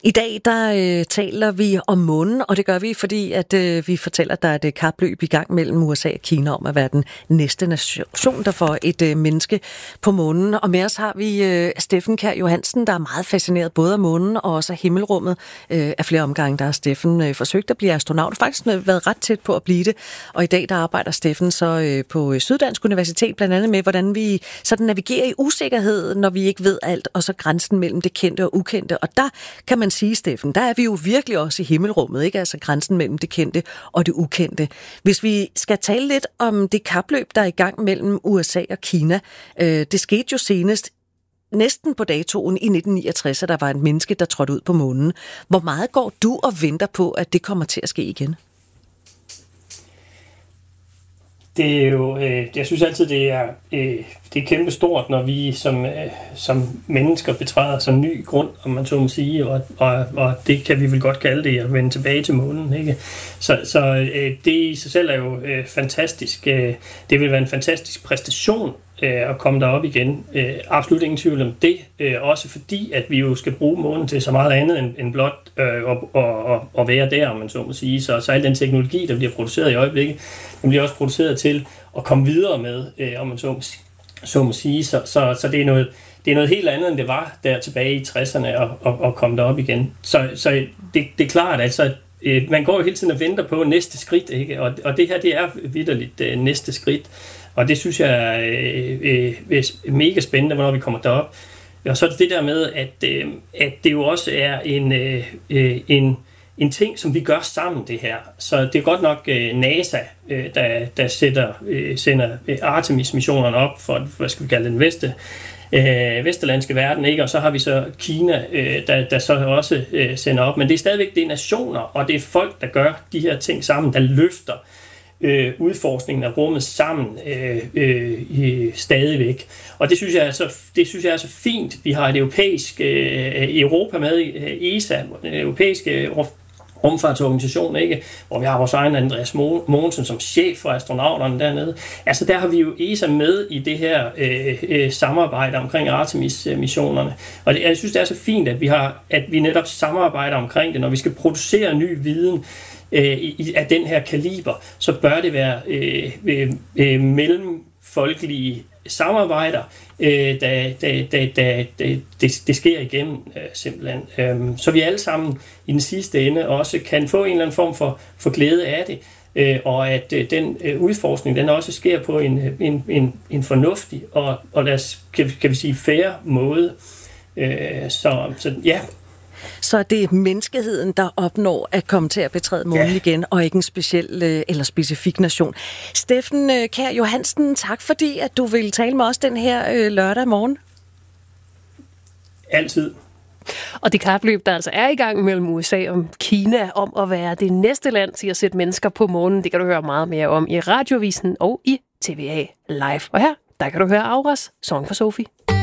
I dag der taler vi om månen, og det gør vi, fordi at vi fortæller, at der er et kapløb i gang mellem USA og Kina om at være den næste nation, der får et menneske på månen. Og med os har vi Steffen Kjær Johansen, der er meget fascineret både af månen og også af himmelrummet. Af flere omgange, der har Steffen forsøgt at blive astronaut, faktisk været ret tæt på at blive det. Og i dag der arbejder Steffen så på Syddansk Universitet, blandt andet med, hvordan vi sådan navigerer i usikkerhed, når vi ikke ved alt, og så grænsen mellem det kendte og ukendte. Og der kan man sige, Steffen, der er vi jo virkelig også i himmelrummet, ikke? Altså grænsen mellem det kendte og det ukendte. Hvis vi skal tale lidt om det kapløb, der er i gang mellem USA og Kina, det skete jo senest næsten på datoen i 1969, at der var et menneske, der trådte ud på månen. Hvor meget går du og venter på, at det kommer til at ske igen? Det er jo, jeg synes altid, det er kæmpe stort, når vi som mennesker betræder som ny grund, om man så må sige, og det kan vi vel godt kalde det, at vende tilbage til månen, ikke? Så det i sig selv er jo fantastisk. Det vil være en fantastisk præstation at komme derop igen. Absolut ingen tvivl om det. Også fordi, at vi jo skal bruge månen til så meget andet end blot at være der, om man så må sige. Så al den teknologi, der bliver produceret i øjeblikket, den bliver også produceret til at komme videre med, om man så må sige. Så det er noget helt andet, end det var der tilbage i 60'erne at komme derop igen. Så det er klart, altså, man går jo hele tiden og venter på næste skridt, ikke? Og det her, det er vitterligt næste skridt. Og det synes jeg er mega spændende, hvornår vi kommer derop. Og så er det der med, at det jo også er en ting, som vi gør sammen, det her. Så det er godt nok NASA, der sender Artemis-missionerne op for, hvad skal vi kalde den, vesterlandske verden, ikke? Og så har vi så Kina, der så også sender op. Men det er stadigvæk, det er nationer, og det er folk, der gør de her ting sammen, der løfter udforskningen af rummet sammen stadigvæk. Og det synes jeg er så fint. Vi har et europæisk Europa med, ESA, den europæiske rumfartsorganisation, ikke? Hvor vi har vores egen Andreas Mogensen som chef for astronauterne dernede. Altså der har vi jo ESA med i det her samarbejde omkring Artemis-missionerne. Og jeg synes, det er så fint, at vi netop samarbejder omkring det, når vi skal producere ny viden af den her kaliber, så bør det være mellemfolkelige samarbejder, det sker igennem simpelthen. Så vi alle sammen i den sidste ende også kan få en eller anden form for glæde af det, og at den udforskning, den også sker på en fornuftig og lad os, kan vi sige, fair måde. Så ja. Så det er menneskeheden, der opnår at komme til at betræde månen igen, og ikke en speciel eller specifik nation. Steffen Kjær Johansen, tak fordi at du vil tale med os den her lørdag morgen. Altid. Og det kapløb, der altså er i gang mellem USA og Kina om at være det næste land til at sætte mennesker på månen, det kan du høre meget mere om i Radiovisen og i TVA Live. Og her, der kan du høre Auras Song for Sophie.